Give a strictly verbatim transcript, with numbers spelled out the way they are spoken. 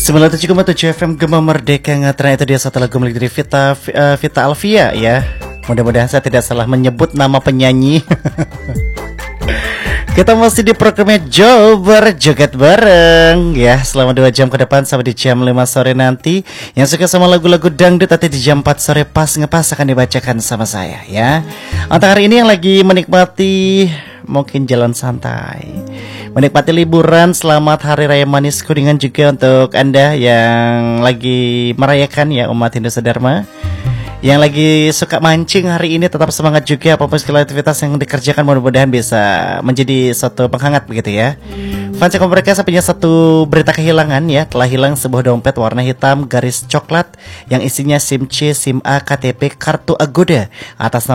sembilan puluh tujuh koma tujuh F M Gema Merdeka Ngatren, itu dia satu lagu milik dari Vita uh, Vita Alvia ya. Mudah-mudahan saya tidak salah menyebut nama penyanyi. Kita masih di programnya Jober Joget Bareng ya, selama dua jam ke depan sampai di jam lima sore nanti. Yang suka sama lagu-lagu dangdut nanti di jam empat sore pas ngepas akan dibacakan sama saya ya. Untuk hari ini yang lagi menikmati mungkin jalan santai, menikmati liburan, selamat Hari Raya Manis Kuningan juga untuk Anda yang lagi merayakan ya, umat Hindu Sedharma. Yang lagi suka mancing hari ini tetap semangat juga, apapun segala aktivitas yang dikerjakan mudah-mudahan bisa menjadi suatu penghangat begitu ya. Fans yang mereka punya satu berita kehilangan ya, telah hilang sebuah dompet warna hitam garis coklat yang isinya SIM C, SIM A, K T P, kartu Agoda atas nama